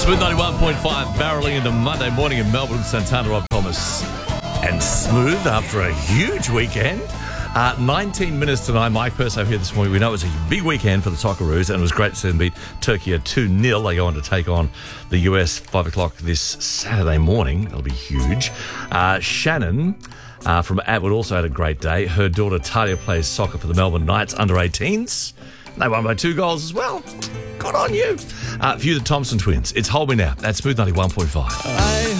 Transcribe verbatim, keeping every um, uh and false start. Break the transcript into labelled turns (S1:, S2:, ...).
S1: Smooth ninety-one point five, barreling into Monday morning in Melbourne. Santana, Rob Thomas, and Smooth after a huge weekend. Uh, nineteen minutes to nine. Mike Perso here this morning. We know it was a big weekend for the Socceroos, and it was great to see them beat Turkey two nil. They go on to take on the U S five o'clock this Saturday morning. That'll be huge. Uh, Shannon uh, from Atwood also had a great day. Her daughter Talia plays soccer for the Melbourne Knights under eighteens. They won by two goals as well. Good on you. Uh, for you, the Thompson twins, it's Hold Me Now. That's Smooth ninety-one point five.